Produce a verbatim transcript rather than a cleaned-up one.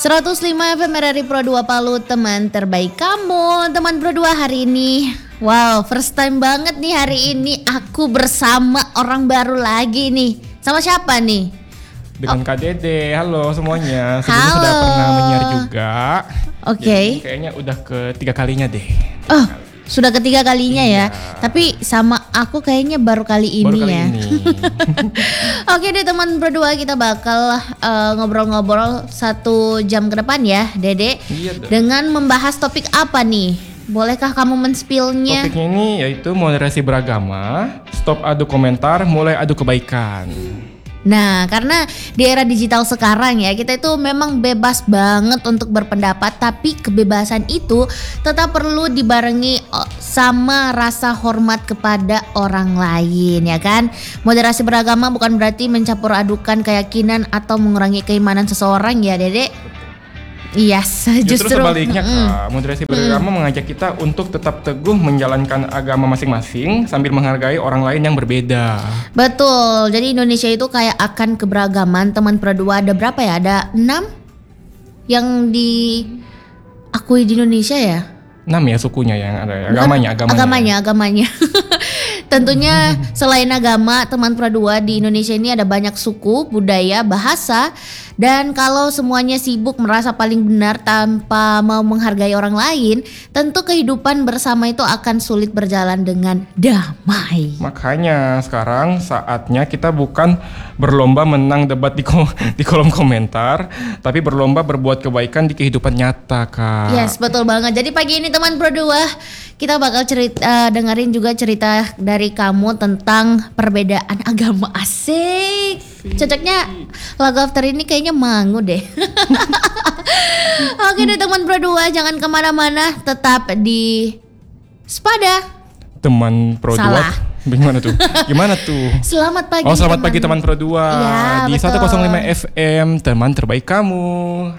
seratus lima F M R R I Pro dua Palu, teman terbaik kamu. Teman Pro dua hari ini, wow, first time banget nih hari ini aku bersama orang baru lagi nih. Sama siapa nih? Dengan oh. Kak Dede. Halo semuanya. Halo. Sebelumnya sudah pernah menyiar juga. Oke. Okay. Kayaknya udah ketiga kalinya deh. Oh, sudah ketiga kalinya iya. ya. Tapi sama aku kayaknya baru kali ini baru kali ya. Ini. Oke deh teman berdua, kita bakal uh, ngobrol-ngobrol satu jam ke depan ya, Dede. Iya dong. Dengan membahas topik apa nih? Bolehkah kamu men-spillnya? Topiknya ini yaitu moderasi beragama, stop adu komentar, mulai adu kebaikan. Nah, karena di era digital sekarang ya, kita itu memang bebas banget untuk berpendapat, tapi kebebasan itu tetap perlu dibarengi sama rasa hormat kepada orang lain, ya kan? Moderasi beragama bukan berarti mencampur adukan keyakinan atau mengurangi keimanan seseorang ya, Dede. Yes, justru, justru sebaliknya mm, Kak, moderasi beragama mm. mengajak kita untuk tetap teguh menjalankan agama masing-masing sambil menghargai orang lain yang berbeda. Betul, jadi Indonesia itu kayak akan keberagaman. Teman Pro dua ada berapa ya? Ada enam yang diakui di Indonesia ya? Enam ya sukunya yang ada ya, Bukan, agamanya, agamanya. Agamanya, agamanya. Tentunya selain agama, teman Pro dua di Indonesia ini ada banyak suku, budaya, bahasa. Dan kalau semuanya sibuk merasa paling benar tanpa mau menghargai orang lain, tentu kehidupan bersama itu akan sulit berjalan dengan damai. Makanya sekarang saatnya kita bukan berlomba menang debat di, ko- di kolom komentar, tapi berlomba berbuat kebaikan di kehidupan nyata, Kak. Yes, betul banget. Jadi pagi ini teman Pro dua, kita bakal cerita, uh, dengerin juga cerita dari kamu tentang perbedaan agama. Asik. Cocoknya lagu after ini kayaknya mangu deh. Oke deh teman Pro dua, jangan kemana-mana, tetap di Spada. Teman Pro dua. Salah. Gimana tuh? Gimana tuh? Selamat pagi. Oh, selamat teman. pagi teman Pro dua. Ya, di betul. seratus lima F M, teman terbaik kamu.